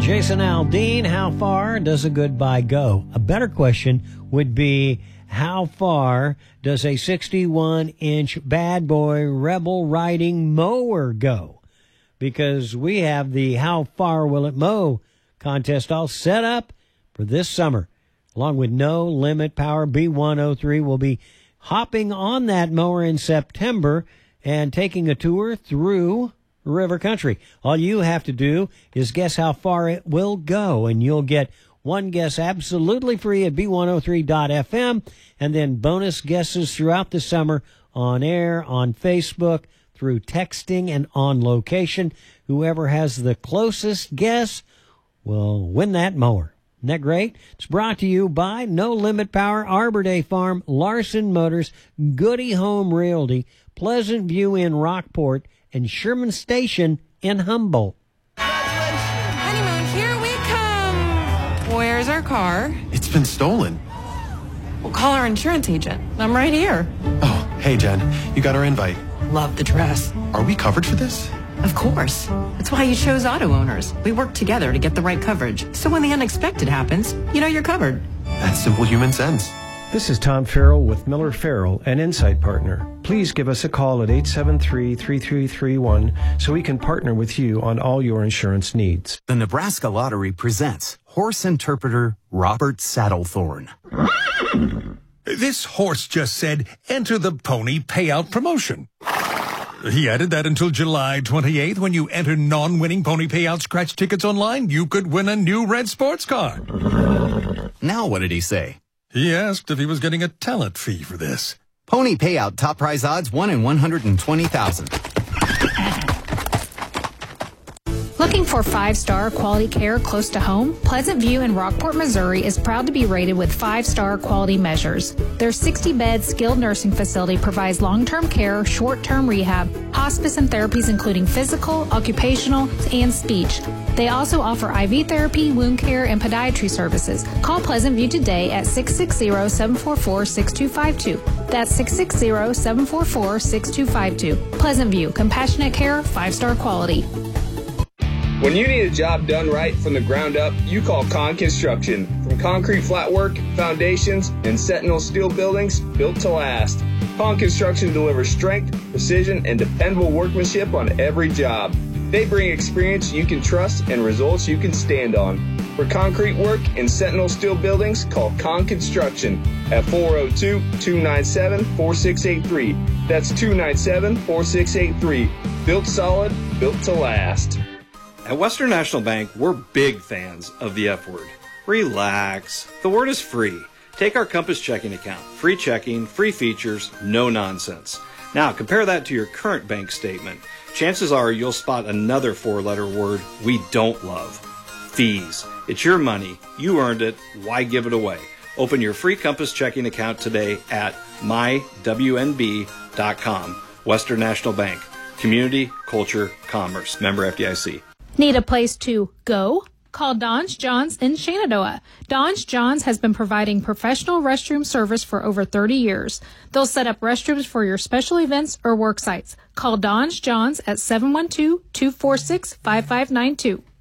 Jason Aldean, how far does a goodbye go? A better question would be, how far does a 61-inch bad boy rebel riding mower go? Because we have the How Far Will It Mow contest all set up for this summer. Along with No Limit Power B103, will be hopping on that mower in September and taking a tour through river country. All you have to do is guess how far it will go, and you'll get one guess absolutely free at b103.fm, and then bonus guesses throughout the summer on air, on Facebook, through texting, and on location. Whoever has the closest guess will win that mower. Isn't that great? It's brought to you by No Limit Power, Arbor Day Farm, Larson Motors, Goody Home Realty, Pleasant View in Rockport, and Sherman Station in Humboldt. Honeymoon, here we come. Where's our car? It's been stolen. We'll call our insurance agent. I'm right here. Oh, hey, Jen. You got our invite. Love the dress. Are we covered for this? Of course. That's why you chose Auto Owners. We work together to get the right coverage. So when the unexpected happens, you know you're covered. That's simple human sense. This is Tom Farrell with Miller Farrell, an Insight Partner. Please give us a call at 873-3331 so we can partner with you on all your insurance needs. The Nebraska Lottery presents horse interpreter Robert Saddlethorn. This horse just said, enter the pony payout promotion. He added that until July 28th, when you enter non-winning pony payout scratch tickets online, you could win a new red sports car. Now what did he say? He asked if he was getting a talent fee for this. Pony payout top prize odds 1 in 120,000. Looking for 5-star quality care close to home? Pleasant View in Rockport, Missouri is proud to be rated with 5-star quality measures. Their 60-bed skilled nursing facility provides long-term care, short-term rehab, hospice and therapies including physical, occupational, and speech. They also offer IV therapy, wound care, and podiatry services. Call Pleasant View today at 660-744-6252. That's 660-744-6252. Pleasant View, compassionate care, 5-star quality. When you need a job done right from the ground up, you call Con Construction. From concrete flatwork, foundations, and Sentinel steel buildings built to last. Con Construction delivers strength, precision, and dependable workmanship on every job. They bring experience you can trust and results you can stand on. For concrete work and Sentinel steel buildings, call Con Construction at 402-297-4683. That's 297-4683. Built solid, built to last. At Western National Bank, we're big fans of the F word. Relax. The word is free. Take our Compass checking account. Free checking, free features, no nonsense. Now, compare that to your current bank statement. Chances are you'll spot another 4-letter word we don't love. Fees. It's your money. You earned it. Why give it away? Open your free Compass checking account today at mywnb.com. Western National Bank. Community, culture, commerce. Member FDIC. Need a place to go? Call Don's Johns in Shenandoah. Don's Johns has been providing professional restroom service for over 30 years. They'll set up restrooms for your special events or work sites. Call Don's Johns at 712-246-5592.